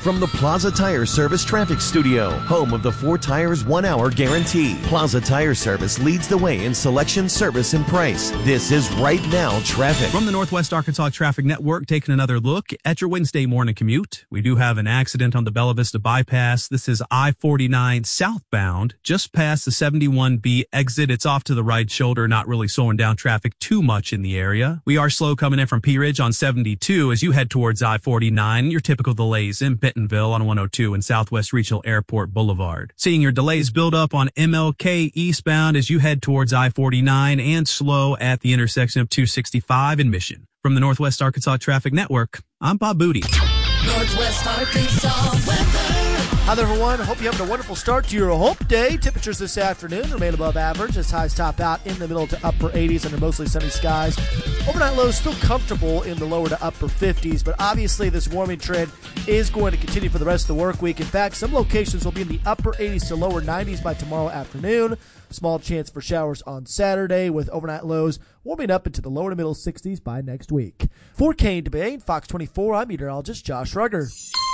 from the Plaza Tire Service Traffic Studio, home of the 4 tires 1 hour guarantee. Plaza Tire Service leads the way in selection, service, and price. This is Right Now Traffic. From the Northwest Arkansas Traffic Network, taking another look at your Wednesday morning commute. We do have an accident on the Bella Vista bypass. This is I-49 southbound, just past the 71B exit. It's off to the right shoulder, not really slowing down traffic too much in the area. We are slow coming in from Pea Ridge on 72 as you head towards I-49. Your typical delays in Bentonville on 102 and Southwest Regional Airport Boulevard. Seeing your delays build up on MLK eastbound as you head towards I-49 and slow at the intersection of 265 and Mission. From the Northwest Arkansas Traffic Network, I'm Bob Booty. Northwest Arkansas weather. Hi there, everyone. Hope you're having a wonderful start to your hump day. Temperatures this afternoon remain above average as highs top out in the middle to upper 80s under mostly sunny skies. Overnight lows still comfortable in the lower to upper 50s, but obviously this warming trend is going to continue for the rest of the work week. In fact, some locations will be in the upper 80s to lower 90s by tomorrow afternoon. Small chance for showers on Saturday with overnight lows warming up into the lower to middle 60s by next week. For Kane DeBane, Fox 24, I'm meteorologist Josh Rugger.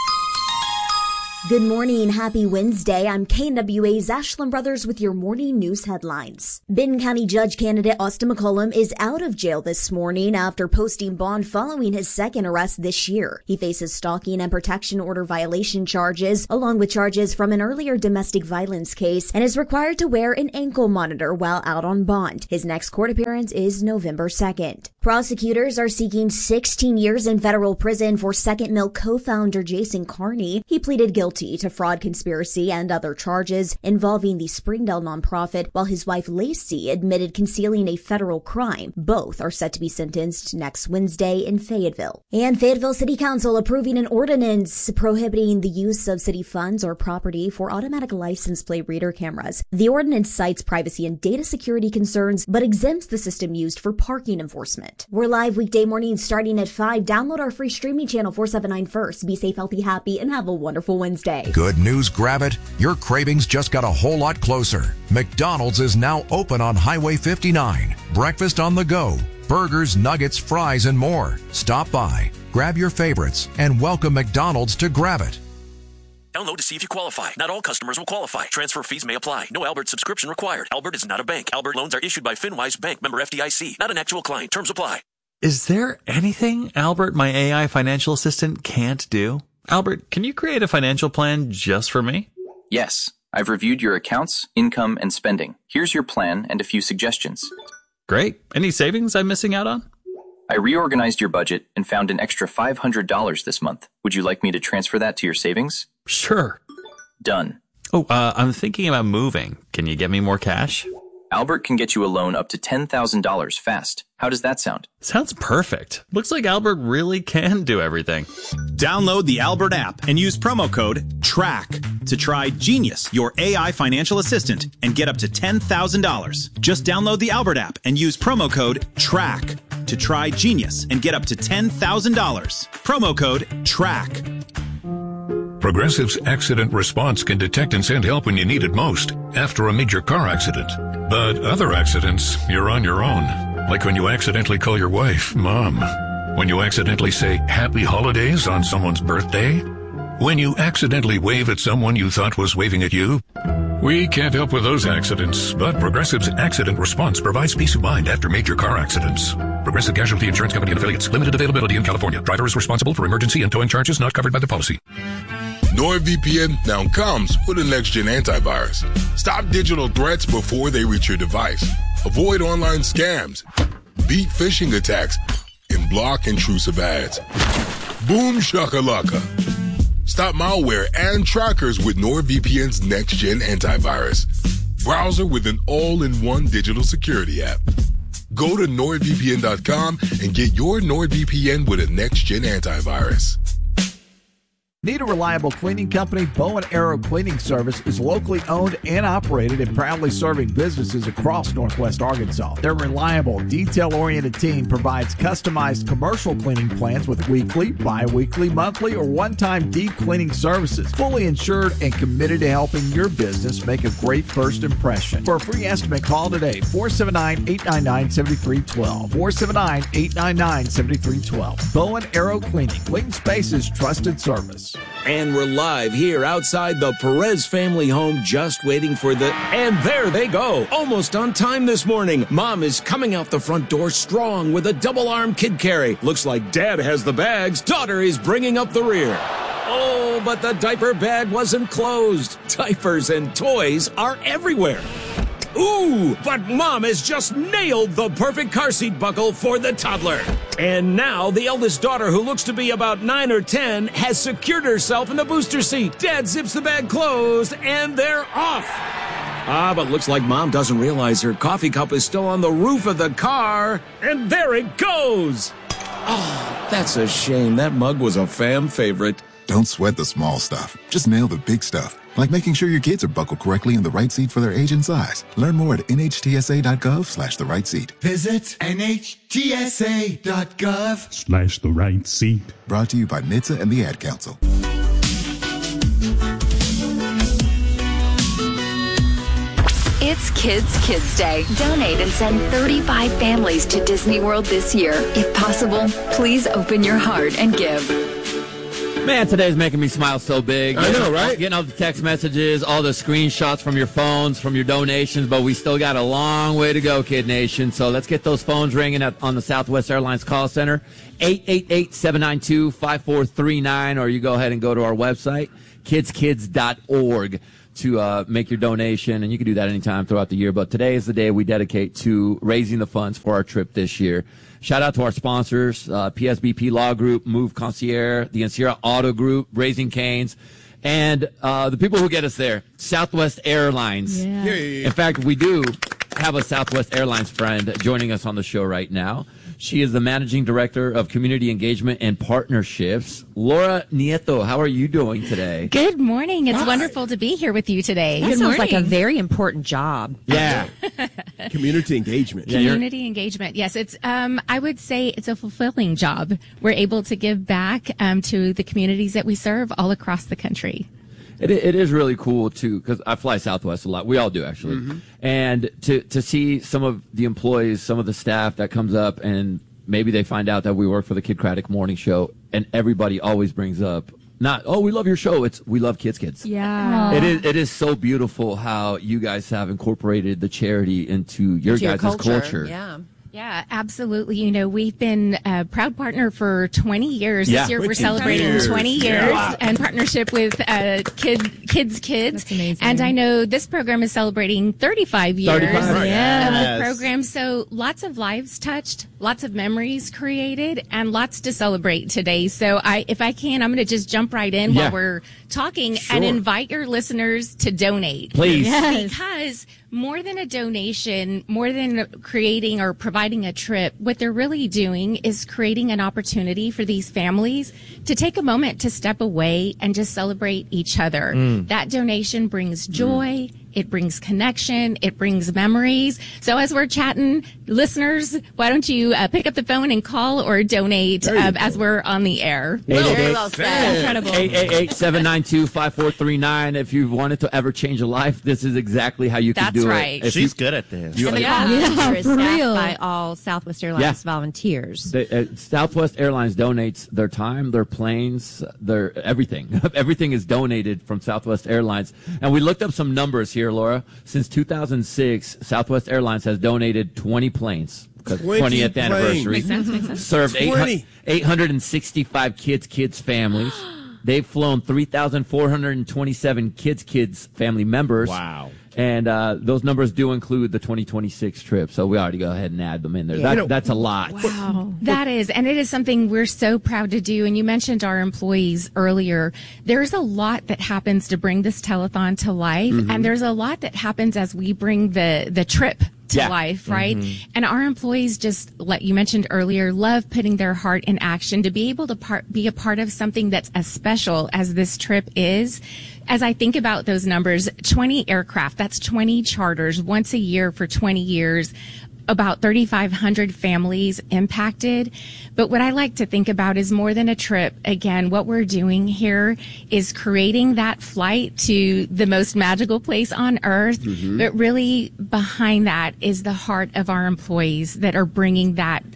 Good morning. Happy Wednesday. I'm KNWA's Ashland Brothers with your morning news headlines. Benton County Judge candidate Austin McCollum is out of jail this morning after posting bond following his second arrest this year. He faces stalking and protection order violation charges, along with charges from an earlier domestic violence case, and is required to wear an ankle monitor while out on bond. His next court appearance is November 2nd. Prosecutors are seeking 16 years in federal prison for Second Milk co-founder Jason Carney. He pleaded guilty to fraud, conspiracy, and other charges involving the Springdale nonprofit, while his wife Lacey admitted concealing a federal crime. Both are set to be sentenced next Wednesday in Fayetteville. And Fayetteville City Council approving an ordinance prohibiting the use of city funds or property for automatic license plate reader cameras. The ordinance cites privacy and data security concerns, but exempts the system used for parking enforcement. We're live weekday mornings starting at 5. Download our free streaming channel 479 First. Be safe, healthy, happy, and have a wonderful Wednesday. Good news, grab it. Your cravings just got a whole lot closer. McDonald's is now open on Highway 59. Breakfast on the go. Burgers, nuggets, fries, and more. Stop by, grab your favorites, and welcome McDonald's to Grab It. Download to see if you qualify. Not all customers will qualify. Transfer fees may apply. No Albert subscription required. Albert is not a bank. Albert loans are issued by FinWise Bank, member FDIC. Not an actual client. Terms apply. Is there anything Albert, my AI financial assistant, can't do? Albert, can you create a financial plan just for me? Yes. I've reviewed your accounts, income, and spending. Here's your plan and a few suggestions. Great. Any savings I'm missing out on? I reorganized your budget and found an extra $500 this month. Would you like me to transfer that to your savings? Sure. Done. Oh, I'm thinking about moving. Can you get me more cash? Albert can get you a loan up to $10,000 fast. How does that sound? Sounds perfect. Looks like Albert really can do everything. Download the Albert app and use promo code TRACK to try Genius, your AI financial assistant, and get up to $10,000. Just download the Albert app and use promo code TRACK to try Genius and get up to $10,000. Promo code TRACK. Progressive's accident response can detect and send help when you need it most after a major car accident. But other accidents, you're on your own. Like when you accidentally call your wife Mom. When you accidentally say Happy Holidays on someone's birthday. When you accidentally wave at someone you thought was waving at you. We can't help with those accidents, but Progressive's accident response provides peace of mind after major car accidents. Progressive Casualty Insurance Company and affiliates. Limited availability in California. Driver is responsible for emergency and towing charges not covered by the policy. NordVPN now comes with a next-gen antivirus. Stop digital threats before they reach your device. Avoid online scams, beat phishing attacks, and block intrusive ads. Boom shakalaka. Stop malware and trackers with NordVPN's next-gen antivirus. Browser with an all-in-one digital security app. Go to NordVPN.com and get your NordVPN with a next-gen antivirus. Need a reliable cleaning company? Bow and Arrow Cleaning Service is locally owned and operated and proudly serving businesses across Northwest Arkansas. Their reliable, detail-oriented team provides customized commercial cleaning plans with weekly, bi-weekly, monthly, or one-time deep cleaning services. Fully insured and committed to helping your business make a great first impression. For a free estimate, call today, 479-899-7312. 479-899-7312. Bow and Arrow Cleaning. Clean Spaces, trusted service. Perez. And we're live here outside the Perez family home, just waiting for and there they go. Almost on time this morning. Mom is coming out the front door strong with a double-arm kid carry. Looks like Dad has the bags. Daughter is bringing up the rear. Oh, but the diaper bag wasn't closed. Diapers and toys are everywhere. Ooh, but Mom has just nailed the perfect car seat buckle for the toddler. And now the eldest daughter, who looks to be about 9 or 10, has secured herself in the booster seat. Dad zips the bag closed, and they're off. But looks like Mom doesn't realize her coffee cup is still on the roof of the car. And there it goes. Oh, that's a shame. That mug was a fam favorite. Don't sweat the small stuff. Just nail the big stuff. Like making sure your kids are buckled correctly in the right seat for their age and size. Learn more at nhtsa.gov/the right seat. Visit nhtsa.gov/the right seat. Brought to you by NHTSA and the Ad Council. It's Kids Day. Donate and send 35 families to Disney World this year. If possible, please open your heart and give. Man, today's making me smile so big. I know, right? Getting all the text messages, all the screenshots from your phones, from your donations, but we still got a long way to go, Kid Nation. So let's get those phones ringing on the Southwest Airlines call center, 888-792-5439, or you go ahead and go to our website, kidskids.org, to make your donation, and you can do that anytime throughout the year. But today is the day we dedicate to raising the funds for our trip this year. Shout out to our sponsors, PSBP Law Group, Move Concierge, the Ancira Auto Group, Raising Cane's, and the people who get us there, Southwest Airlines. Yeah. In fact, we do have a Southwest Airlines friend joining us on the show right now. She is the Managing Director of Community Engagement and Partnerships. Laura Nieto, how are you doing today? Good morning. It's wonderful to be here with you today. That sounds like a very important job. Yeah. Community engagement. Community engagement. Yes, it's I would say it's a fulfilling job. We're able to give back to the communities that we serve all across the country. It is really cool, too, because I fly Southwest a lot. We all do, actually. Mm-hmm. And to see some of the employees, some of the staff that comes up, and maybe they find out that we work for the Kid Craddock Morning Show, and everybody always brings up, not, oh, we love your show. It's, we love Kids. Yeah. It is so beautiful how you guys have incorporated the charity into your guys' culture. Yeah. Yeah, absolutely. You know, we've been a proud partner for 20 years. Yeah. This year we're celebrating 20 years in partnership with Kids. That's amazing. And I know this program is celebrating 35 years 35. of Yes. the program. So lots of lives touched, lots of memories created, and lots to celebrate today. So if I can, I'm going to just jump right in while we're talking and invite your listeners to donate. Please. Yes. Because more than a donation, more than creating or providing a trip, what they're really doing is creating an opportunity for these families to take a moment to step away and just celebrate each other. That donation brings joy. It brings connection. It brings memories. So as we're chatting, listeners, why don't you pick up the phone and call or donate as we're on the air? Very well said. Incredible. 888-792-5439. If you wanted to ever change a life, this is exactly how you can do right. it. She's good at this. And the call center is staffed by all Southwest Airlines volunteers. Southwest Airlines donates their time, their planes, their everything. Everything is donated from Southwest Airlines. And we looked up some numbers here, Laura. Since 2006, Southwest Airlines has donated 20 planes. 20th anniversary. Makes sense. Served 865 kids families. They've flown 3,427 kids family members. Wow. And those numbers do include the 2026 trip, so we already go ahead and add them in there. Yeah. That's a lot. Wow. That is, and it is something we're so proud to do. And you mentioned our employees earlier. There's a lot that happens to bring this telethon to life, and there's a lot that happens as we bring the trip to life, right? And our employees just, like you mentioned earlier, love putting their heart in action to be able to be a part of something that's as special as this trip is. As I think about those numbers, 20 aircraft, that's 20 charters once a year for 20 years, about 3,500 families impacted. But what I like to think about is more than a trip. Again, what we're doing here is creating that flight to the most magical place on earth. But really behind that is the heart of our employees that are bringing that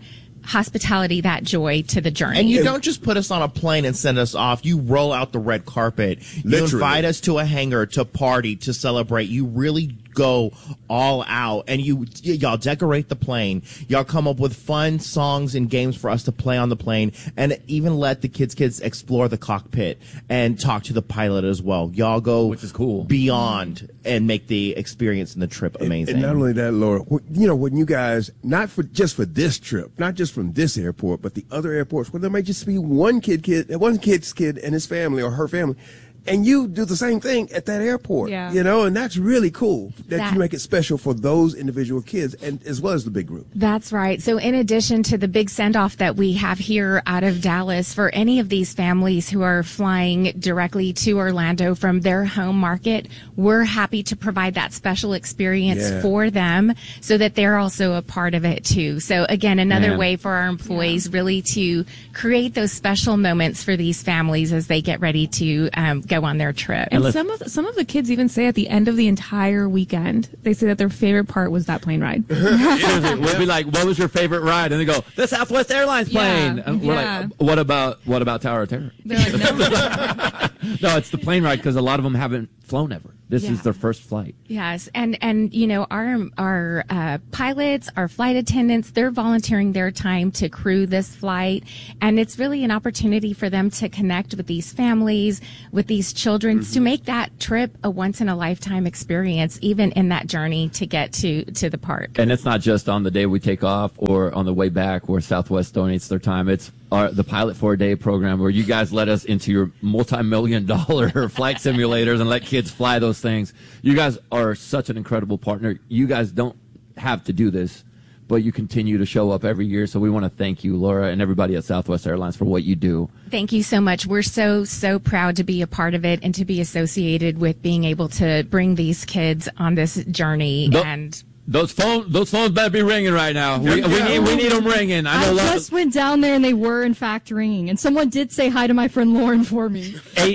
hospitality, that joy to the journey. And you don't just put us on a plane and send us off. You roll out the red carpet. You invite us to a hangar to party, to celebrate. You really go all out, and y'all decorate the plane. Y'all come up with fun songs and games for us to play on the plane, and even let the kids explore the cockpit and talk to the pilot as well. Y'all go, which is cool, beyond and make the experience and the trip amazing. And not only that, Laura, you know, when you guys, not just for this trip, not just from this airport, but the other airports where there may just be one kid's kid and his family or her family, and you do the same thing at that airport, you know, and that's really cool that you make it special for those individual kids and as well as the big group. That's right. So in addition to the big send-off that we have here out of Dallas for any of these families who are flying directly to Orlando from their home market, we're happy to provide that special experience for them so that they're also a part of it too. So again, another way for our employees really to create those special moments for these families as they get ready to go on their trip. And some of the kids even say at the end of the entire weekend, they say that their favorite part was that plane ride. We'll be like, "What was your favorite ride?" And they go, "The Southwest Airlines plane." And we're like, "What about Tower of Terror?" They're like, No, it's the plane ride because a lot of them haven't flown ever. This is their first flight. Yes, and you know, our pilots, our flight attendants, they're volunteering their time to crew this flight, and it's really an opportunity for them to connect with these families, with these children, to make that trip a once in a lifetime experience, even in that journey to get to the park. And it's not just on the day we take off or on the way back where Southwest donates their time. It's the Pilot for a Day program where you guys let us into your multi-million-dollar flight simulators and let kids fly those things. You guys are such an incredible partner. You guys don't have to do this, but you continue to show up every year. So we want to thank you, Laura, and everybody at Southwest Airlines for what you do. Thank you so much. We're so proud to be a part of it and to be associated with being able to bring these kids on this journey. Those phones better be ringing right now. We need them ringing. I just went down there and they were in fact ringing. And someone did say hi to my friend Lauren for me.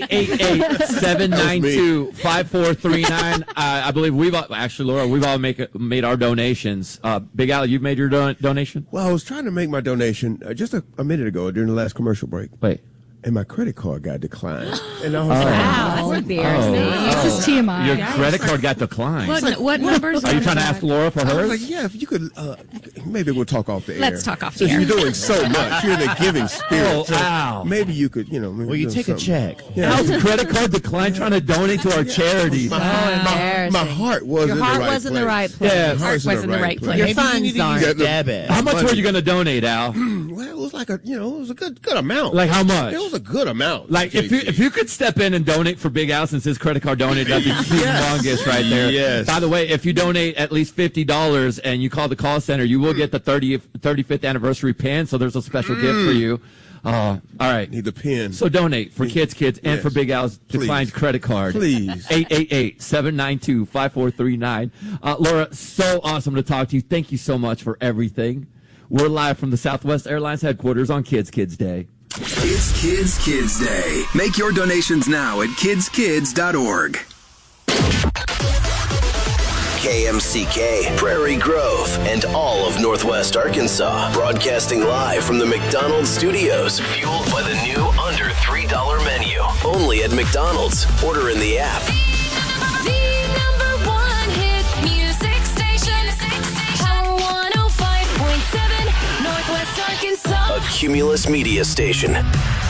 888-792-5439. I believe Laura, we've all made our donations. Big Al, you've made your donation? Well, I was trying to make my donation just a minute ago during the last commercial break. Wait. And my credit card got declined. And I was that's embarrassing. This is TMI. Your credit card got declined. What numbers are you trying to ask Laura for hers? I was like, yeah, if you could, maybe we'll talk off the air. Let's talk off the air. Since you're doing so much, you're in the giving spirit. Wow. Maybe you could, Will you take a check? Yeah. How's credit card declined trying to donate to our charities? My heart was in the right place. in the right place. Yeah, Heart was in the right place. Your funds aren't debit. How much were you going to donate, Al? Well, it was like it was a good amount. Like how much? It was a good amount. Like if you could step in and donate for Big Al since his credit card donated, that'd be humongous right there. Yes. By the way, if you donate at least $50 and you call the call center, you will get the 35th anniversary pin. So there's a special gift for you. All right. Need the pin. So donate for kids, and for Big Al's declined credit card. Please. 888-792-5439. Laura, so awesome to talk to you. Thank you so much for everything. We're live from the Southwest Airlines headquarters on Kids Day. It's Kids Day. Make your donations now at kidskids.org. KMCK, Prairie Grove, and all of Northwest Arkansas. Broadcasting live from the McDonald's studios. Fueled by the new under $3 menu. Only at McDonald's. Order in the app. The number one hit music station. Power 105.7, Northwest Arkansas. A Cumulus Media station.